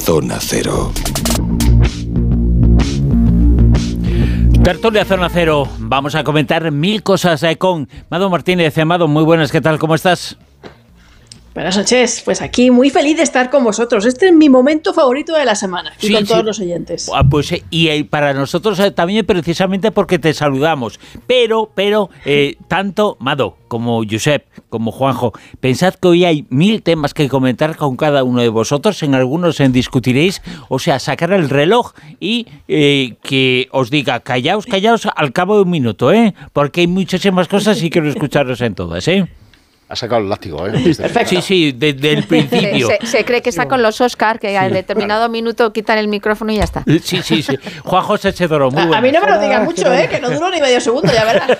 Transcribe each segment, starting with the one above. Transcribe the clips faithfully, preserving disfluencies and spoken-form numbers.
Zona Cero. Tertulia Zona Cero. Vamos a comentar mil cosas eh, con Mado Martínez. Mado, muy buenas, ¿qué tal? ¿Cómo estás? Buenas noches, pues aquí muy feliz de estar con vosotros. Este es mi momento favorito de la semana y sí, con todos sí. los oyentes. Pues y para nosotros también, precisamente porque te saludamos. Pero, pero, eh, tanto Mado como Josep, como Juanjo, pensad que hoy hay mil temas que comentar con cada uno de vosotros. En algunos en discutiréis, o sea, sacar el reloj y eh, que os diga, callaos, callaos al cabo de un minuto, ¿eh? Porque hay muchísimas cosas y quiero escucharos en todas, ¿eh? Ha sacado el látigo, ¿eh? Perfecto. Sí, sí, desde el principio. Se, se cree que está con los Oscar, que a sí. determinado minuto quitan el micrófono y ya está. Sí, sí, sí. Juanjo Sechedoro, muy bueno. A mí no me lo digas mucho, ¿eh? Que no duro ni medio segundo, ya verás.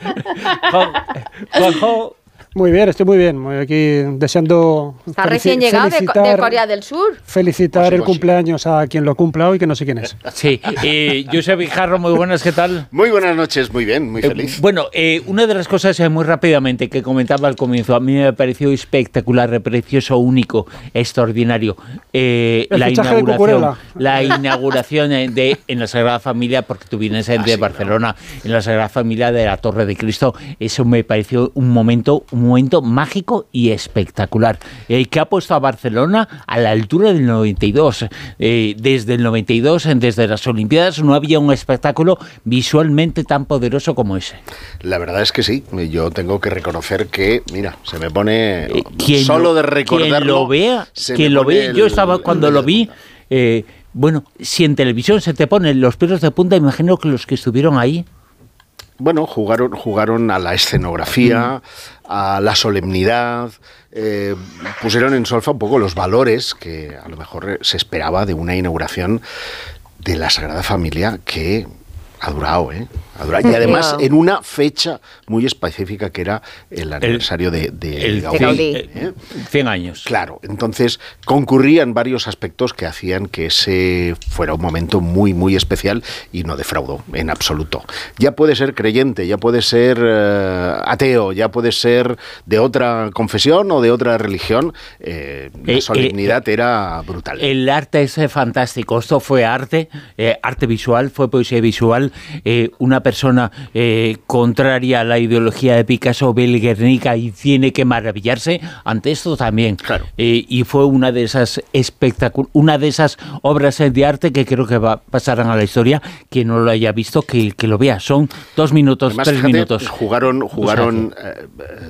Juanjo... Muy bien, estoy muy bien. Aquí deseando. Está recién llegado de, de Corea del Sur. Felicitar pues sí, el pues cumpleaños sí. a quien lo cumpla hoy, que no sé quién es. Sí. Eh, Josep Guijarro, muy buenas, ¿qué tal? Muy buenas noches, muy bien, muy feliz. Eh, bueno, eh, una de las cosas eh, muy rápidamente que comentaba al comienzo, a mí me pareció espectacular, precioso, único, extraordinario. Eh, la inauguración, la inauguración de en la Sagrada Familia, porque tú vienes de ah, Barcelona, sí, en la Sagrada Familia de la Torre de Cristo, eso me pareció un momento. Un momento mágico y espectacular, eh, que ha puesto a Barcelona a la altura del noventa y dos. Eh, desde el noventa y dos, desde las Olimpiadas, no había un espectáculo visualmente tan poderoso como ese. La verdad es que sí. Yo tengo que reconocer que, mira, se me pone eh, solo lo, de recordarlo. Quien lo vea, quien lo ve. Yo estaba el, cuando el lo vi. Eh, bueno, si en televisión se te ponen los pelos de punta, imagino que los que estuvieron ahí. Bueno, jugaron, jugaron a la escenografía, a la solemnidad, eh, pusieron en solfa un poco los valores que a lo mejor se esperaba de una inauguración de la Sagrada Familia que ha durado, ¿eh? Ha durado. Y además en una fecha muy específica que era el aniversario el, de, de el, Gaudí. Gaudí. ¿eh? cien años. Claro, entonces concurrían varios aspectos que hacían que ese fuera un momento muy, muy especial y no defraudó en absoluto. Ya puede ser creyente, ya puede ser uh, ateo, ya puede ser de otra confesión o de otra religión, eh, la eh, solemnidad eh, era brutal. El arte es fantástico, esto fue arte, eh, arte visual, fue poesía visual, eh, una persona eh, contraria a la ideología de Picasso, ve el Guernica y tiene que maravillarse ante esto también. Claro. Eh, y fue una de esas espectacu- una de esas obras de arte que creo que va, pasarán a la historia. Quien no lo haya visto, que, que lo vea. Son dos minutos, Además, tres fíjate, minutos. Jugaron, jugaron eh,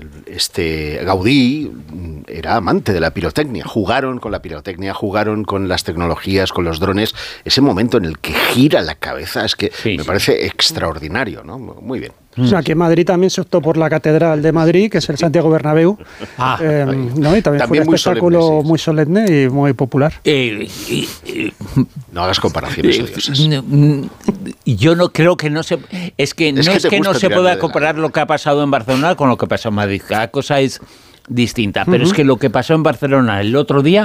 este Gaudí era amante de la pirotecnia. Jugaron con la pirotecnia, jugaron con las tecnologías, con los drones. Ese momento en el que gira la cabeza es que sí, me sí. parece extraordinario, ¿no? Muy bien. O sea, que Madrid también se optó por la Catedral de Madrid, que es el Santiago Bernabéu. Ah, eh, ¿no? Y también, también fue un espectáculo muy solemne, sí. muy solemne y muy popular. Eh, eh, eh, no hagas comparaciones odiosas. Eh, yo no creo que no se... Es que no es que, es que no se pueda comparar lo que ha pasado en Barcelona con lo que pasó en Madrid. Cada cosa es distinta, pero uh-huh. es que lo que pasó en Barcelona el otro día